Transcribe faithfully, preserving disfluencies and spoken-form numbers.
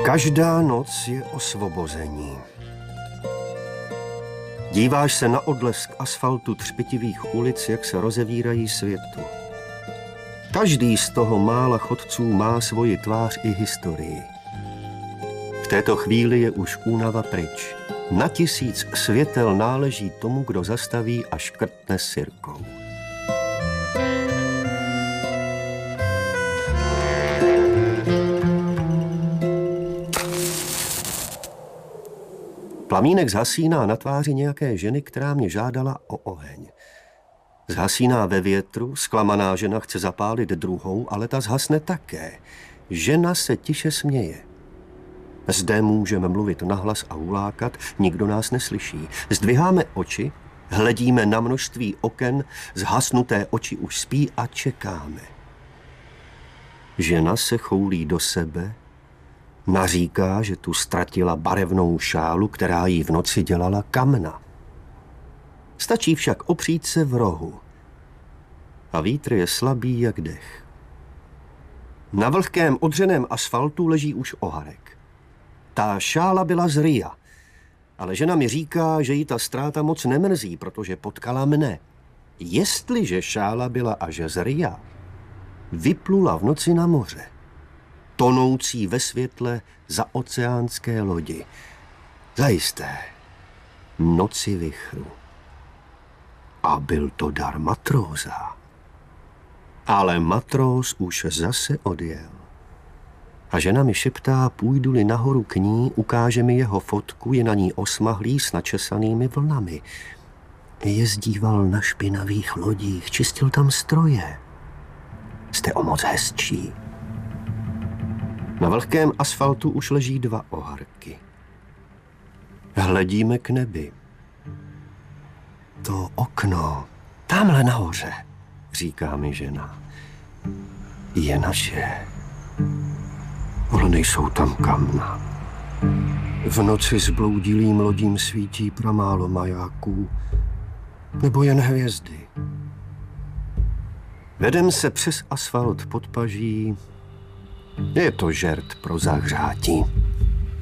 Každá noc je osvobození. Díváš se na odlesk asfaltu třpitivých ulic, jak se rozevírají světu. Každý z toho mála chodců má svoji tvář i historii. V této chvíli je už únava pryč. Na tisíc světel náleží tomu, kdo zastaví a škrtne sirkou. Plamínek zhasíná na tváři nějaké ženy, která mě žádala o oheň. Zhasíná ve větru, zklamaná žena chce zapálit druhou, ale ta zhasne také. Žena se tiše směje. Zde můžeme mluvit nahlas a ulákat, nikdo nás neslyší. Zdviháme oči, hledíme na množství oken, zhasnuté oči už spí a čekáme. Žena se choulí do sebe, naříká, že tu ztratila barevnou šálu, která jí v noci dělala kamna. Stačí však opřít se v rohu. A vítr je slabý jak dech. Na vlhkém odřeném asfaltu leží už oharek. Ta šála byla z Ria, ale žena mi říká, že jí ta ztráta moc nemrzí, protože potkala mne. Jestliže šála byla až z Ria, vyplula v noci na moře, tonoucí ve světle za oceánské lodi. Zajisté, noci vichru. A byl to dar matróza. Ale matróz už zase odjel. A žena mi šeptá, půjdu-li nahoru k ní, ukáže mi jeho fotku, je na ní osmahlý s načesanými vlnami. Jezdíval na špinavých lodích, čistil tam stroje. Jste o moc hezčí. Na vlhkém asfaltu už leží dva oharky. Hledíme k nebi. To okno, tamhle nahoře, říká mi žena, je naše. Ale nejsou tam kamna. V noci s bloudilým lodím svítí pramálo majáků, nebo jen hvězdy. Vedem se přes asfalt pod paží. Je to žert pro zahřátí.